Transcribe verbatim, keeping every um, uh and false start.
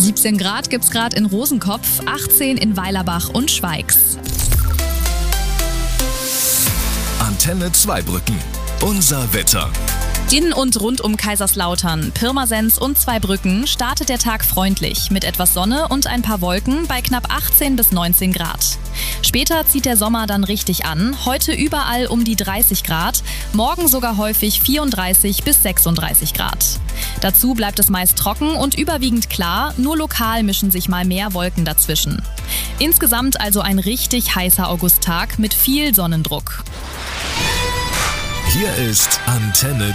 siebzehn Grad gibt's gerade in Rosenkopf, achtzehn in Weilerbach und Schweigs. Antenne Zweibrücken. Unser Wetter. In und rund um Kaiserslautern, Pirmasens und Zweibrücken startet der Tag freundlich mit etwas Sonne und ein paar Wolken bei knapp achtzehn bis neunzehn Grad. Später zieht der Sommer dann richtig an, heute überall um die dreißig Grad, morgen sogar häufig vierunddreißig bis sechsunddreißig Grad. Dazu bleibt es meist trocken und überwiegend klar, nur lokal mischen sich mal mehr Wolken dazwischen. Insgesamt also ein richtig heißer Augusttag mit viel Sonnendruck. Hier ist Antenne